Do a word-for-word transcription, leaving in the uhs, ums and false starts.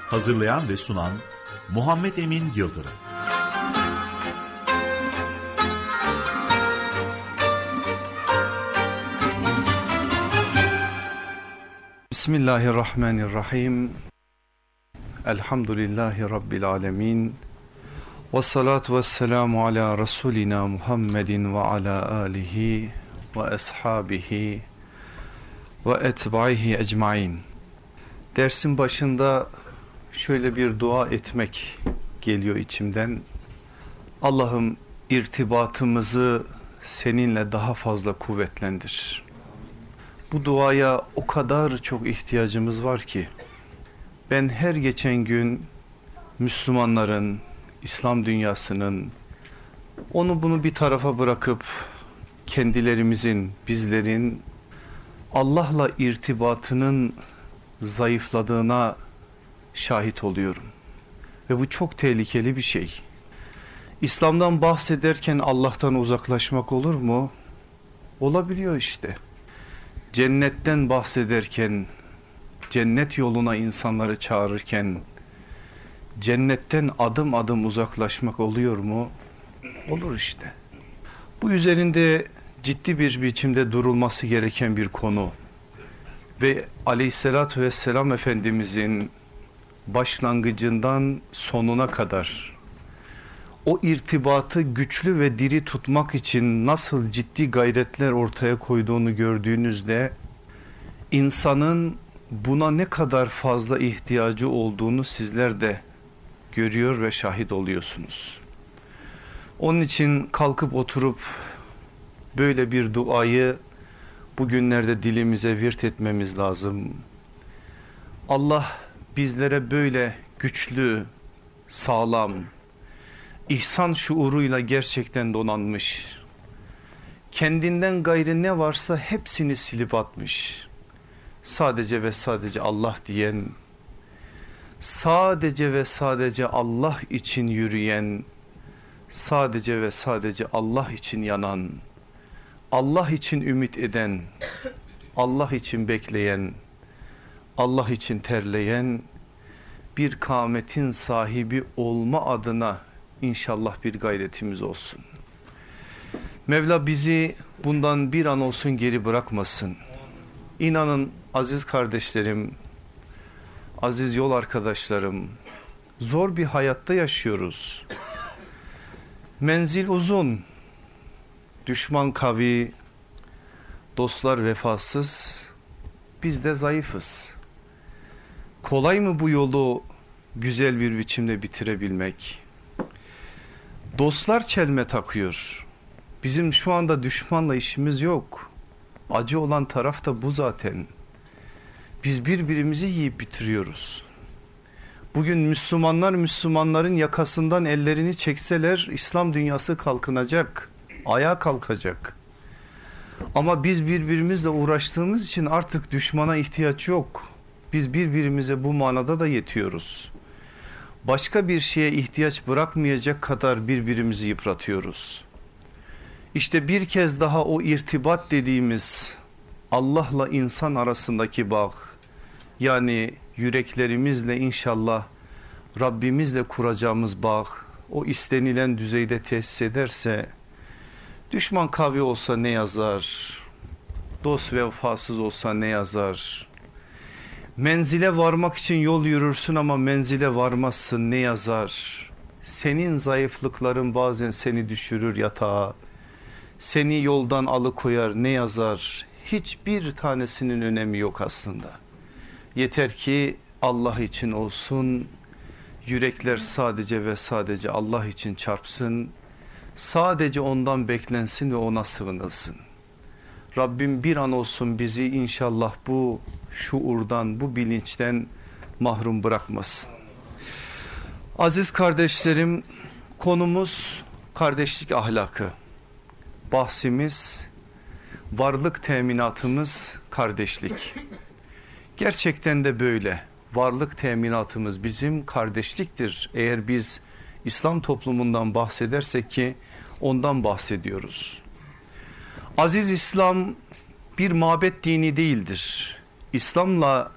Hazırlayan ve sunan Muhammed Emin Yıldırım. Bismillahirrahmanirrahim. Elhamdülillahi Rabbil alemin. Ve salatu ve selamu ala Resulina Muhammedin ve ala alihi ve ashabihi ve etbaihi ecmain. Dersin başında şöyle bir dua etmek geliyor içimden. Allah'ım irtibatımızı seninle daha fazla kuvvetlendir. Bu duaya o kadar çok ihtiyacımız var ki ben her geçen gün Müslümanların, İslam dünyasının onu bunu bir tarafa bırakıp kendilerimizin, bizlerin Allah'la irtibatının zayıfladığına şahit oluyorum. Ve bu çok tehlikeli bir şey. İslam'dan bahsederken Allah'tan uzaklaşmak olur mu? Olabiliyor işte. Cennetten bahsederken, cennet yoluna insanları çağırırken cennetten adım adım uzaklaşmak oluyor mu? Olur işte. Bu üzerinde ciddi bir biçimde durulması gereken bir konu. Ve Aleyhisselatü Vesselam Efendimizin başlangıcından sonuna kadar o irtibatı güçlü ve diri tutmak için nasıl ciddi gayretler ortaya koyduğunu gördüğünüzde insanın buna ne kadar fazla ihtiyacı olduğunu sizler de görüyor ve şahit oluyorsunuz. Onun için kalkıp oturup böyle bir duayı bugünlerde dilimize virt etmemiz lazım. Allah bizlere böyle güçlü, sağlam, ihsan şuuruyla gerçekten donanmış, kendinden gayrı ne varsa hepsini silip atmış, sadece ve sadece Allah diyen, sadece ve sadece Allah için yürüyen, sadece ve sadece Allah için yanan, Allah için ümit eden, Allah için bekleyen, Allah için terleyen bir kâmetin sahibi olma adına İnşallah bir gayretimiz olsun. Mevla bizi bundan bir an olsun geri bırakmasın. İnanın aziz kardeşlerim, aziz yol arkadaşlarım, zor bir hayatta yaşıyoruz. Menzil uzun, düşman kavi, dostlar vefasız, biz de zayıfız. Kolay mı bu yolu güzel bir biçimde bitirebilmek? Dostlar çelme takıyor. Bizim şu anda düşmanla işimiz yok. Acı olan taraf da bu zaten. Biz birbirimizi yiyip bitiriyoruz. Bugün Müslümanlar Müslümanların yakasından ellerini çekseler İslam dünyası kalkınacak, ayağa kalkacak. Ama biz birbirimizle uğraştığımız için artık düşmana ihtiyaç yok. Biz birbirimize bu manada da yetiyoruz. Başka bir şeye ihtiyaç bırakmayacak kadar birbirimizi yıpratıyoruz. İşte bir kez daha o irtibat dediğimiz Allah'la insan arasındaki bağ, yani yüreklerimizle inşallah Rabbimizle kuracağımız bağ o istenilen düzeyde tesis ederse, düşman kavi olsa ne yazar, dost vefasız olsa ne yazar, menzile varmak için yol yürürsün ama menzile varmazsın ne yazar, senin zayıflıkların bazen seni düşürür yatağa, seni yoldan alıkoyar ne yazar, hiçbir tanesinin önemi yok aslında. Yeter ki Allah için olsun, yürekler sadece ve sadece Allah için çarpsın, sadece ondan beklensin ve ona sığınılsın. Rabbim bir an olsun bizi inşallah bu şuurdan, bu bilinçten mahrum bırakmasın. Aziz kardeşlerim, konumuz kardeşlik ahlakı. Bahsimiz, varlık teminatımız kardeşlik. Gerçekten de böyle. Varlık teminatımız bizim kardeşliktir. Eğer biz İslam toplumundan bahsedersek ki ondan bahsediyoruz. Aziz İslam bir mabet dini değildir. İslam'la